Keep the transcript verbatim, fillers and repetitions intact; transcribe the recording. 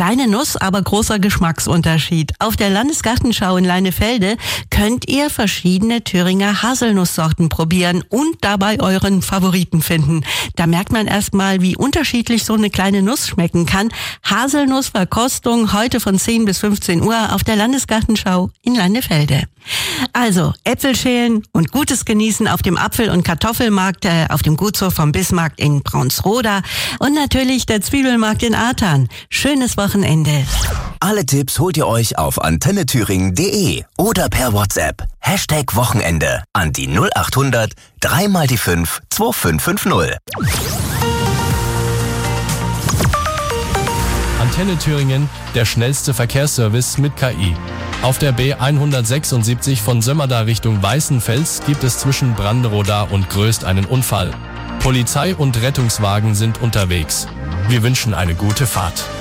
Kleine Nuss, aber großer Geschmacksunterschied. Auf der Landesgartenschau in Leinefelde könnt ihr verschiedene Thüringer Haselnusssorten probieren und dabei euren Favoriten finden. Da merkt man erstmal, wie unterschiedlich so eine kleine Nuss schmecken kann. Haselnussverkostung heute von zehn bis fünfzehn Uhr auf der Landesgartenschau in Leinefelde. Also Äpfel schälen und Gutes genießen auf dem Apfel- und Kartoffelmarkt äh, auf dem Gutshof vom Bismarck in Braunsroda und natürlich der Zwiebelmarkt in Artern. Schönes Wochenende. Alle Tipps holt ihr euch auf antenne thüringen punkt de oder per WhatsApp. Hashtag Wochenende an die null acht hundert drei mal die fünf zwei fünf fünf null. Antenne Thüringen, der schnellste Verkehrsservice mit K I. Auf der B hundertsechsundsiebzig von Sömmerda Richtung Weißenfels gibt es zwischen Branderoda und Gröst einen Unfall. Polizei und Rettungswagen sind unterwegs. Wir wünschen eine gute Fahrt.